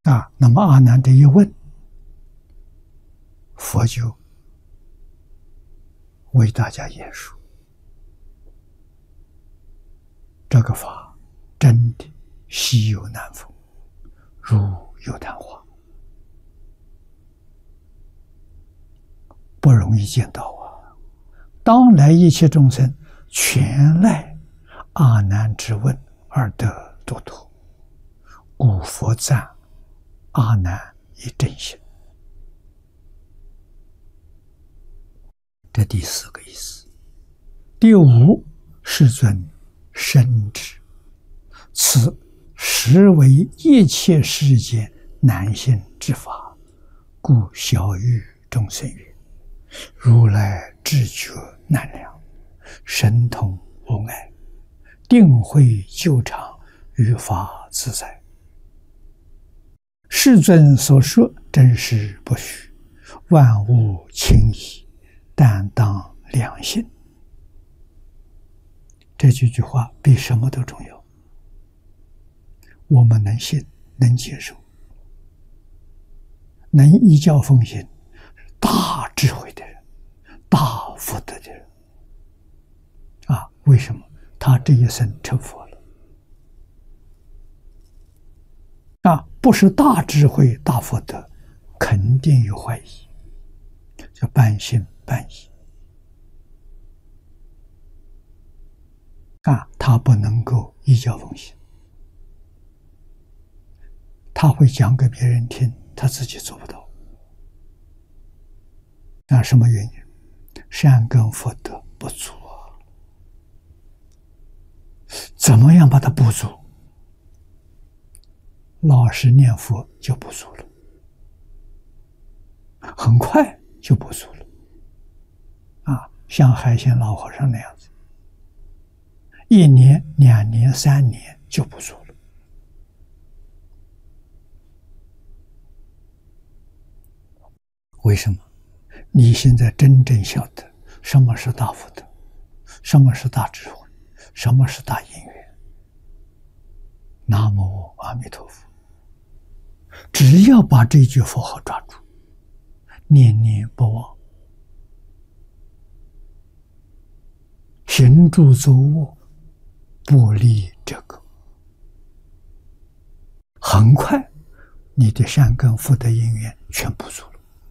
那么阿难这一问，佛就为大家演述这个法，真的稀有难逢，如有昙花，不容易见到啊！当来一切众生全赖阿难之问而得度脱，故佛赞阿难以正行。这第四个意思。第五，世尊深知此实为一切世间难行之法，故小喻众生曰：如来智觉难量，神通无碍，定慧究常，于法自在。世尊所说真实不虚，万物轻易，但当良信。这几句话比什么都重要。我们能信，能接受，能依教奉行，大智慧的人，大福德的人为什么？他这一生成佛了不是大智慧大福德，肯定有怀疑，叫半信半疑他不能够依教奉行，他会讲给别人听，他自己做不到。什么原因？善根福德不足怎么样把它补足？老实念佛就补足了，很快就补足了像海鲜老和尚那样子，1年、2年、3年就补足了。为什么？你现在真正晓得什么是大福德，什么是大智慧，什么是大因缘。南无阿弥陀佛。只要把这句佛号抓住，念念不忘，行住坐卧不离这个，很快你的善根福德因缘全补足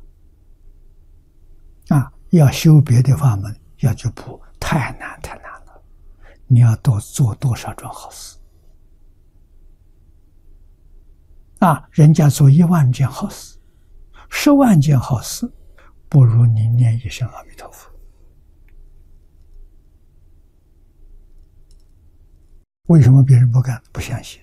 了要修别的法门，要去补，太难太难了。你要多做多少桩好事人家做1万件好事，10万件好事，不如你念一声阿弥陀佛。为什么别人不敢？不相信。